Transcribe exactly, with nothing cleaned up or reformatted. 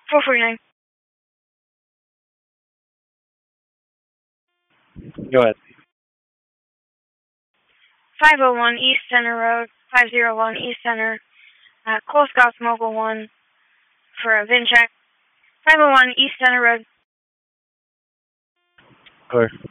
four forty-nine. Go ahead. five oh one East Center Road, five oh one East Center, uh, Cole Scouts Mobile one for a VIN check. five oh one East Center Road. Clear.